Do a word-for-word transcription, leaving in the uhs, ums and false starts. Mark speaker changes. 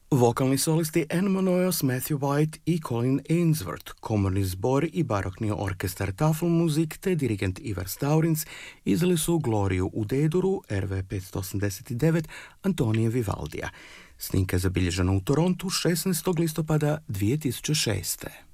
Speaker 1: Vokalni solisti Anne Monoyos, Matthew White i Colin Ainsworth, komorni zbor i barokni orkestar Tafelmusik te dirigent Ivar Staurins izdali su Gloriju u D-duru R V petsto osamdeset devet Antonije Vivaldija. Snimka je zabilježena u Torontu šesnaestog listopada dvije tisuće šeste.